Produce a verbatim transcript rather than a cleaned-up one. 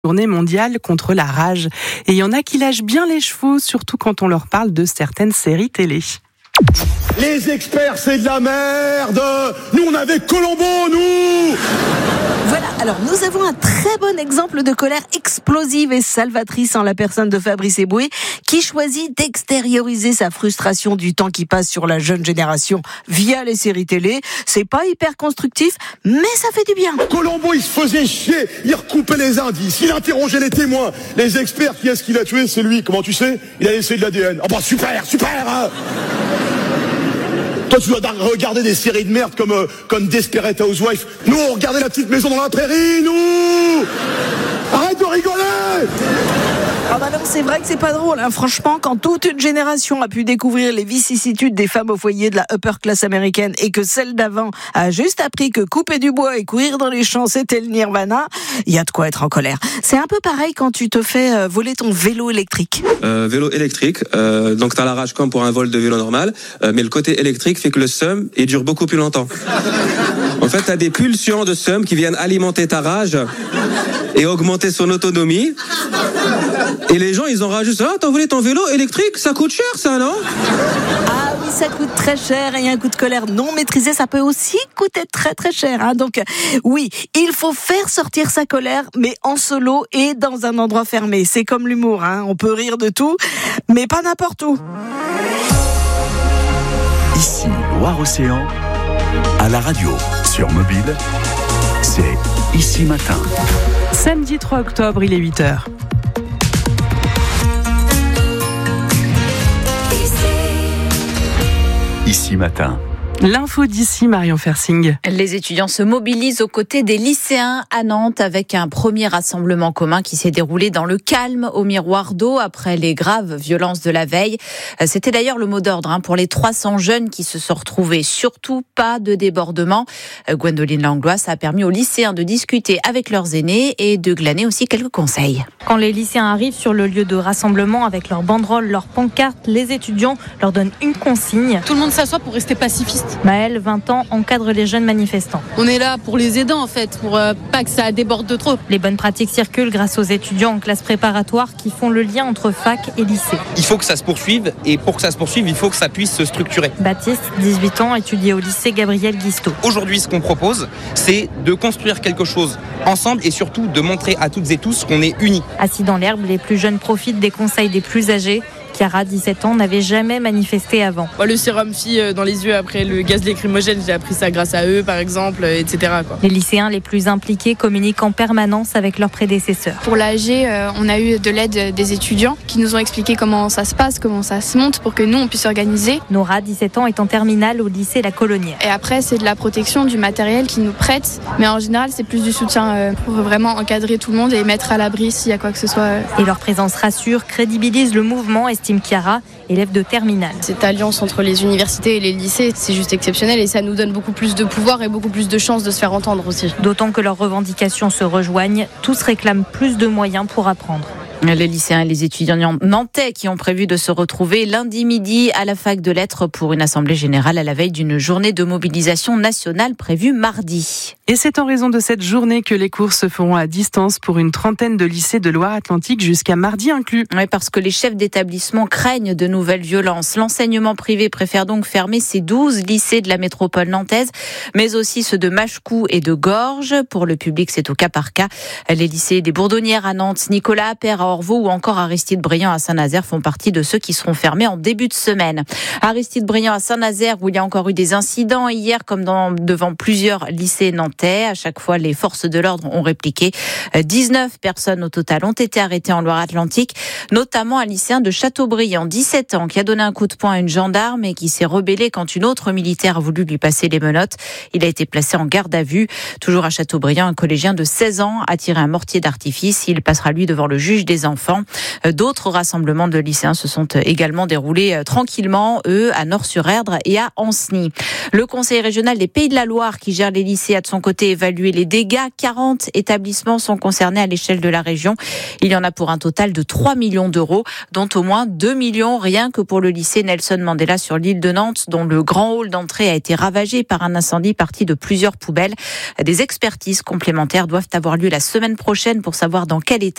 Journée mondiale contre la rage. Et il y en a qui lâchent bien les chevaux, surtout quand on leur parle de certaines séries télé. Les experts, c'est de la merde. Nous, on avait Colombo, nous. Voilà, alors nous avons un très bon exemple de colère explosive et salvatrice en la personne de Fabrice Eboué, qui choisit d'extérioriser sa frustration du temps qui passe sur la jeune génération via les séries télé. C'est pas hyper constructif, mais ça fait du bien. Colombo, il se faisait chier, il recoupait les indices, il interrogeait les témoins. Les experts, qui est-ce qu'il a tué? C'est lui, comment tu sais? Il a laissé de l'A D N. Ah bah super, super hein. Toi, tu dois regarder des séries de merde comme, euh, comme Desperate Housewives. Nous, on regardait La Petite Maison dans la Prairie, nous. Arrête de rigoler. Ah bah non, c'est vrai que c'est pas drôle, hein. Franchement, quand toute une génération a pu découvrir les vicissitudes des femmes au foyer de la upper class américaine et que celle d'avant a juste appris que couper du bois et courir dans les champs, c'était le nirvana, il y a de quoi être en colère. C'est un peu pareil quand tu te fais euh, voler ton vélo électrique. Euh, vélo électrique, euh, donc t'as la rage comme pour un vol de vélo normal, euh, mais le côté électrique fait que le seum, il dure beaucoup plus longtemps. En fait, t'as des pulsions de seum qui viennent alimenter ta rage et augmenter son autonomie. Et les gens, ils ont rajouté, ah, t'as volé ton vélo électrique, ça coûte cher, ça, non? Ah oui, ça coûte très cher et un coup de colère non maîtrisé, ça peut aussi coûter très très cher. Hein. Donc oui, il faut faire sortir sa colère, mais en solo et dans un endroit fermé. C'est comme l'humour, hein. On peut rire de tout, mais pas n'importe où. Ici, Loire-Océan, à la radio, sur mobile, c'est Ici Matin. Samedi trois octobre, il est huit heures. Ici Matin. L'info d'ici, Marion Fersing. Les étudiants se mobilisent aux côtés des lycéens à Nantes avec un premier rassemblement commun qui s'est déroulé dans le calme au miroir d'eau après les graves violences de la veille. C'était d'ailleurs le mot d'ordre pour les trois cents jeunes qui se sont retrouvés. Surtout pas de débordement. Gwendoline Langlois, ça a permis aux lycéens de discuter avec leurs aînés et de glaner aussi quelques conseils. Quand les lycéens arrivent sur le lieu de rassemblement avec leurs banderoles, leurs pancartes, les étudiants leur donnent une consigne. Tout le monde s'assoit pour rester pacifiste. Maëlle, vingt ans, encadre les jeunes manifestants. On est là pour les aider en fait, pour euh, pas que ça déborde de trop. Les bonnes pratiques circulent grâce aux étudiants en classe préparatoire qui font le lien entre fac et lycée. Il faut que ça se poursuive et pour que ça se poursuive, il faut que ça puisse se structurer. Baptiste, dix-huit ans, étudie au lycée Gabriel Guisteau. Aujourd'hui, ce qu'on propose, c'est de construire quelque chose ensemble et surtout de montrer à toutes et tous qu'on est unis. Assis dans l'herbe, les plus jeunes profitent des conseils des plus âgés. Chiara, dix-sept ans, n'avait jamais manifesté avant. Le sérum fille dans les yeux après le gaz lacrymogène, j'ai appris ça grâce à eux par exemple, et cetera. Quoi. Les lycéens les plus impliqués communiquent en permanence avec leurs prédécesseurs. Pour l'A G, euh, on a eu de l'aide des étudiants qui nous ont expliqué comment ça se passe, comment ça se monte pour que nous on puisse organiser. Nora, dix-sept ans, est en terminale au lycée La Colonière. Et après c'est de la protection, du matériel qu'ils nous prêtent, mais en général c'est plus du soutien euh, pour vraiment encadrer tout le monde et mettre à l'abri s'il y a quoi que ce soit. Euh. Et leur présence rassure, crédibilise le mouvement, estime Chiara, élève de terminale. Cette alliance entre les universités et les lycées, c'est juste exceptionnel et ça nous donne beaucoup plus de pouvoir et beaucoup plus de chances de se faire entendre aussi. D'autant que leurs revendications se rejoignent, tous réclament plus de moyens pour apprendre. Les lycéens et les étudiants nantais qui ont prévu de se retrouver lundi midi à la fac de lettres pour une assemblée générale à la veille d'une journée de mobilisation nationale prévue mardi. Et c'est en raison de cette journée que les cours se feront à distance pour une trentaine de lycées de Loire-Atlantique jusqu'à mardi inclus. Oui, parce que les chefs d'établissement craignent de nouvelles violences. L'enseignement privé préfère donc fermer ses douze lycées de la métropole nantaise, mais aussi ceux de Machecou et de Gorges. Pour le public, c'est au cas par cas. Les lycées des Bourdonnières à Nantes, Nicolas Appert à Orvaux ou encore Aristide Briand à Saint-Nazaire font partie de ceux qui seront fermés en début de semaine. Aristide Briand à Saint-Nazaire où il y a encore eu des incidents hier comme dans, devant plusieurs lycées nantais. À chaque fois, les forces de l'ordre ont répliqué. dix-neuf personnes au total ont été arrêtées en Loire-Atlantique, notamment un lycéen de Châteaubriand, dix-sept ans, qui a donné un coup de poing à une gendarme et qui s'est rebellé quand une autre militaire a voulu lui passer les menottes. Il a été placé en garde à vue. Toujours à Châteaubriand, un collégien de seize ans a tiré un mortier d'artifice. Il passera lui devant le juge des des enfants. D'autres rassemblements de lycéens se sont également déroulés tranquillement, eux, à Nort-sur-Erdre et à Ancenis. Le conseil régional des Pays de la Loire, qui gère les lycées, a de son côté évalué les dégâts. quarante établissements sont concernés à l'échelle de la région. Il y en a pour un total de trois millions d'euros, dont au moins deux millions rien que pour le lycée Nelson Mandela sur l'île de Nantes, dont le grand hall d'entrée a été ravagé par un incendie parti de plusieurs poubelles. Des expertises complémentaires doivent avoir lieu la semaine prochaine pour savoir dans quel état